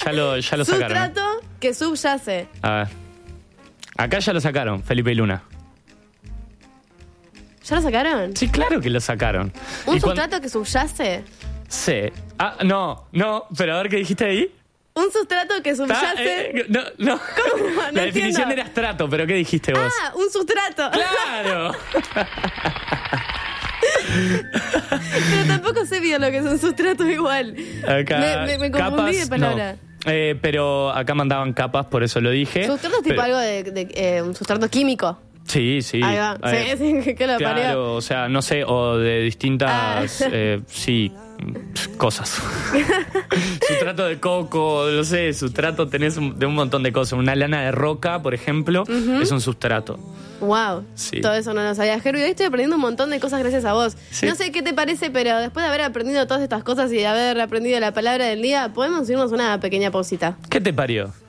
ya lo sacaron. Sustrato que subyace. A ver. Acá ya lo sacaron, Felipe y Luna. ¿Ya lo sacaron? Sí, claro que lo sacaron. ¿Un Y sustrato que subyace? Sí. No, pero a ver qué dijiste ahí. ¿Un sustrato que subyace? No. ¿Cómo no? No La definición entiendo. era estrato, pero ¿qué dijiste vos? Ah, un sustrato. ¡Claro! Pero tampoco sé bien lo que es un sustrato igual. Acá, Me confundí de palabra. no. Pero acá mandaban capas, por eso lo dije. Sustrato es tipo Pero- algo de un sustrato químico. Sí. Ahí va. Sí, que lo parió. Claro, o sea, no sé, o de distintas, cosas. Sustrato de coco, no sé, sustrato tenés de un montón de cosas. Una lana de roca, por ejemplo, es un sustrato. Wow, Sí. todo eso no lo sabía. Gerby, hoy estoy aprendiendo un montón de cosas gracias a vos. Sí. No sé qué te parece, pero después de haber aprendido todas estas cosas y de haber aprendido la palabra del día, podemos irnos una pequeña pausita. ¿Qué te parió?